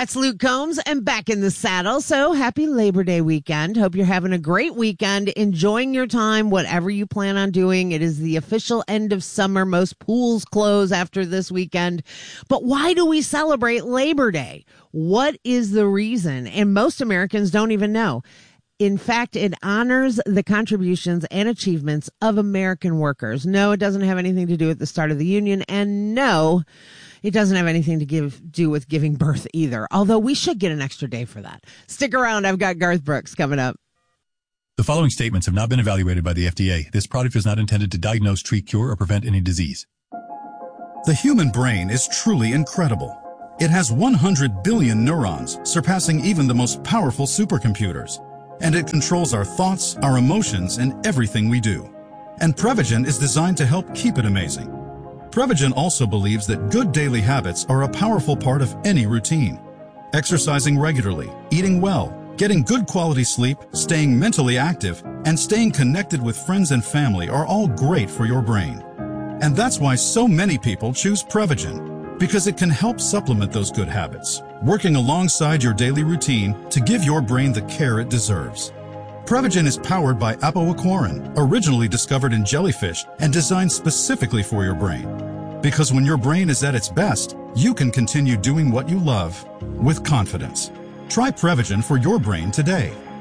That's Luke Combs and back in the saddle. So happy Labor Day weekend. Hope you're having a great weekend, enjoying your time, whatever you plan on doing. It is the official end of summer. Most pools close after this weekend. But why do we celebrate Labor Day? What is the reason? And most Americans don't even know. In fact, it honors the contributions and achievements of American workers. No, it doesn't have anything to do with the start of the union. And no, it doesn't have anything to do with giving birth either, although we should get an extra day for that. Stick around. I've got Garth Brooks coming up. The following statements have not been evaluated by the FDA. This product is not intended to diagnose, treat, cure, or prevent any disease. The human brain is truly incredible. It has 100 billion neurons, surpassing even the most powerful supercomputers. And it controls our thoughts, our emotions, and everything we do. And Prevagen is designed to help keep it amazing. Prevagen also believes that good daily habits are a powerful part of any routine. Exercising regularly, eating well, getting good quality sleep, staying mentally active, and staying connected with friends and family are all great for your brain. And that's why so many people choose Prevagen, because it can help supplement those good habits, working alongside your daily routine to give your brain the care it deserves. Prevagen is powered by apoaquarin, originally discovered in jellyfish and designed specifically for your brain. Because when your brain is at its best, you can continue doing what you love with confidence. Try Prevagen for your brain today.